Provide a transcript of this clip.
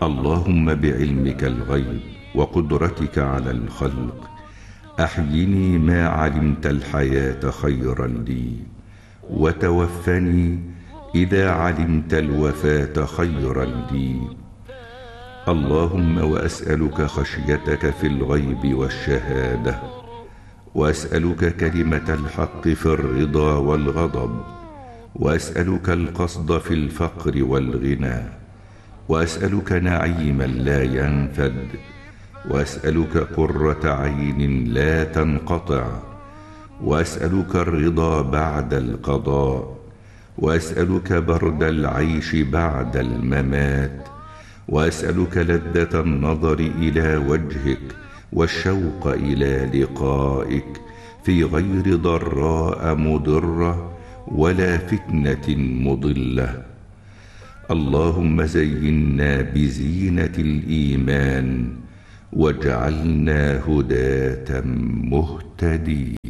اللهم بعلمك الغيب وقدرتك على الخلق أحيني ما علمت الحياة خيرا لي، وتوفني إذا علمت الوفاة خيرا لي. اللهم وأسألك خشيتك في الغيب والشهادة، وأسألك كلمة الحق في الرضا والغضب، وأسألك القصد في الفقر والغنى، وأسألك نعيما لا ينفد، وأسألك قرة عين لا تنقطع، وأسألك الرضا بعد القضاء، وأسألك برد العيش بعد الممات، وأسألك لذة النظر إلى وجهك والشوق إلى لقائك في غير ضراء مضرة ولا فتنة مضلة. اللهم زينا بزينة الإيمان واجعلنا هداة مهتدين.